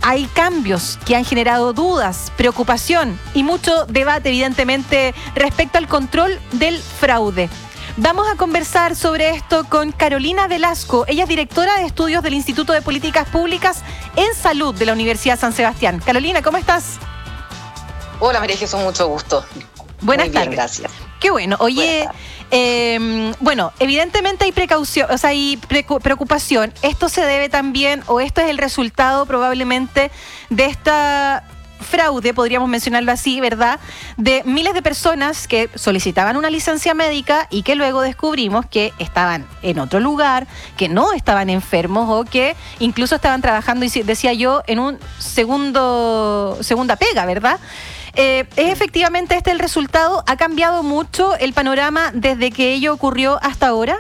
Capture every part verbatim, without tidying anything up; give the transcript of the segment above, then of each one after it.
hay cambios que han generado dudas, preocupación y mucho debate, evidentemente, respecto al control del fraude. Vamos a conversar sobre esto con Carolina Velasco. Ella es directora de estudios del Instituto de Políticas Públicas en Salud de la Universidad San Sebastián. Carolina, ¿cómo estás? Hola, María Jesús, mucho gusto. Buenas Muy tardes. bien, gracias. Qué bueno. Oye, eh, bueno, evidentemente hay precaución, o sea, hay preocupación. Esto se debe también, o esto es el resultado probablemente de esta fraude, podríamos mencionarlo así, ¿verdad?, de miles de personas que solicitaban una licencia médica y que luego descubrimos que estaban en otro lugar, que no estaban enfermos o que incluso estaban trabajando, y decía yo, en un segundo segunda pega, ¿verdad? Eh, ¿Es efectivamente este el resultado? ¿Ha cambiado mucho el panorama desde que ello ocurrió hasta ahora?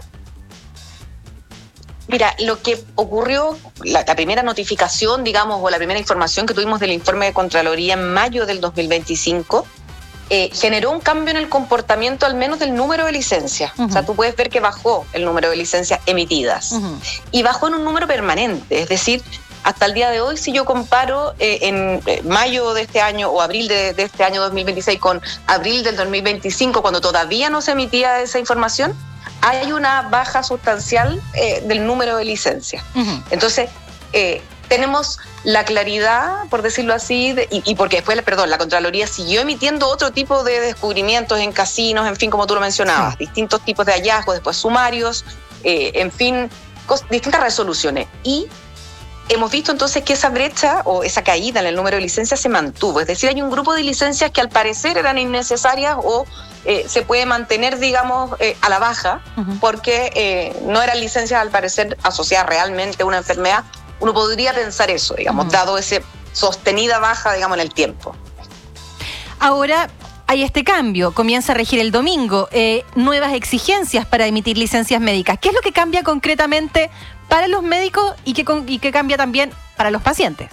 Mira, lo que ocurrió, la, la primera notificación, digamos, o la primera información que tuvimos del informe de Contraloría en mayo del dos mil veinticinco, eh, generó un cambio en el comportamiento, al menos del número de licencias. Uh-huh. O sea, tú puedes ver que bajó el número de licencias emitidas. Uh-huh. Y bajó en un número permanente, es decir, hasta el día de hoy, si yo comparo eh, en eh, mayo de este año o abril de, de este año dos mil veintiséis con abril del dos mil veinticinco, cuando todavía no se emitía esa información, hay una baja sustancial eh, del número de licencias. Uh-huh. Entonces, eh, tenemos la claridad, por decirlo así, de, y, y porque después, perdón, la Contraloría siguió emitiendo otro tipo de descubrimientos en casinos, en fin, como tú lo mencionabas, sí. Distintos tipos de hallazgos, después sumarios, eh, en fin, cos, distintas resoluciones. Y hemos visto entonces que esa brecha o esa caída en el número de licencias se mantuvo. Es decir, hay un grupo de licencias que al parecer eran innecesarias o eh, se puede mantener, digamos, eh, a la baja, uh-huh. porque eh, no eran licencias al parecer asociadas realmente a una enfermedad. Uno podría pensar eso, digamos, uh-huh. dado ese sostenida baja, digamos, en el tiempo. Ahora hay este cambio, comienza a regir el domingo, eh, nuevas exigencias para emitir licencias médicas. ¿Qué es lo que cambia concretamente para los médicos y qué, y qué cambia también para los pacientes?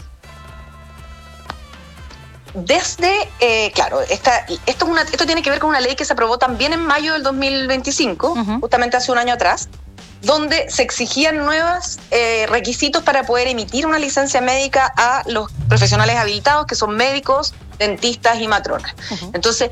Desde, eh, claro, esta, esto, es una, esto tiene que ver con una ley que se aprobó también en mayo del dos mil veinticinco, uh-huh. justamente hace un año atrás, donde se exigían nuevos eh, requisitos para poder emitir una licencia médica a los profesionales habilitados, que son médicos, dentistas y matronas. Uh-huh. Entonces,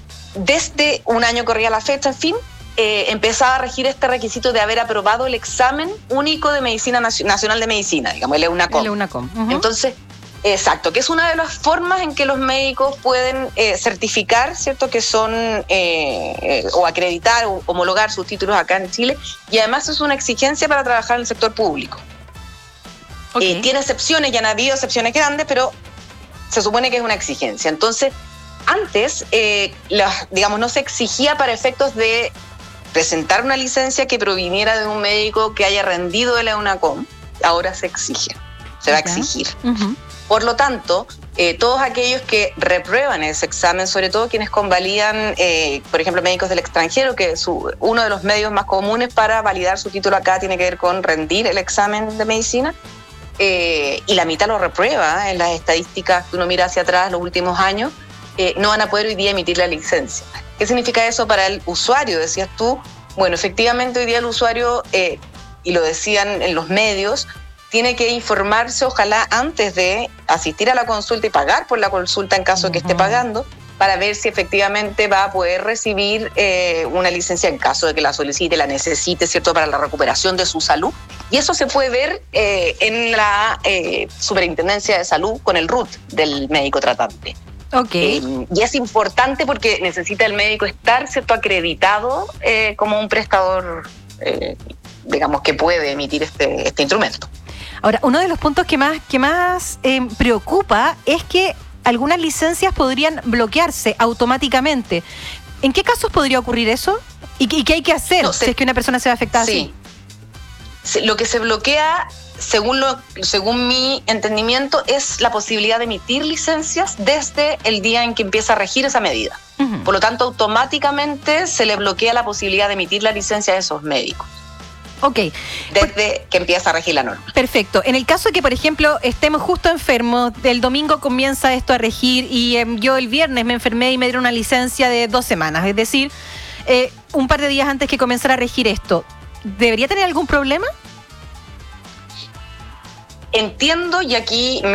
desde un año corría la fecha, en fin, eh, empezaba a regir este requisito de haber aprobado el examen único de medicina nacional de medicina, digamos, el EUNACOM. El EUNACOM. Uh-huh. Entonces, exacto, que es una de las formas en que los médicos pueden eh, certificar, ¿cierto?, que son, eh, eh, o acreditar o homologar sus títulos acá en Chile, y además es una exigencia para trabajar en el sector público. Okay. Eh, tiene excepciones, ya han habido excepciones grandes, pero se supone que es una exigencia. Entonces, antes, eh, la, digamos, no se exigía para efectos de presentar una licencia que proviniera de un médico que haya rendido el EUNACOM. Ahora se exige, se va a exigir. Uh-huh. Por lo tanto, eh, todos aquellos que reprueban ese examen, sobre todo quienes convalidan, eh, por ejemplo, médicos del extranjero, que su, uno de los medios más comunes para validar su título acá tiene que ver con rendir el examen de medicina, eh, y la mitad lo reprueba, ¿eh? En las estadísticas que uno mira hacia atrás los últimos años, eh, no van a poder hoy día emitir la licencia. ¿Qué significa eso para el usuario? Decías tú, bueno, efectivamente hoy día el usuario, eh, y lo decían en los medios, tiene que informarse, ojalá antes de asistir a la consulta y pagar por la consulta en caso de que esté pagando, para ver si efectivamente va a poder recibir eh, una licencia en caso de que la solicite, la necesite, ¿cierto?, para la recuperación de su salud. Y eso se puede ver eh, en la eh, Superintendencia de Salud con el R U T del médico tratante. Okay. Eh, y es importante porque necesita el médico estar, ¿cierto?, acreditado eh, como un prestador, eh, digamos, que puede emitir este, este instrumento. Ahora, uno de los puntos que más, que más eh, preocupa es que algunas licencias podrían bloquearse automáticamente. ¿En qué casos podría ocurrir eso? ¿Y, y qué hay que hacer no, se, si es que una persona se ve afectada sí. así? Lo que se bloquea, según, lo, según mi entendimiento, es la posibilidad de emitir licencias desde el día en que empieza a regir esa medida. Uh-huh. Por lo tanto, automáticamente se le bloquea la posibilidad de emitir la licencia a esos médicos. Ok. Desde que empieza a regir la norma. Perfecto. En el caso de que, por ejemplo, estemos justo enfermos, el domingo comienza esto a regir y eh, yo el viernes me enfermé y me dieron una licencia de dos semanas, es decir, eh, un par de días antes que comenzara a regir esto, ¿debería tener algún problema? Entiendo, y aquí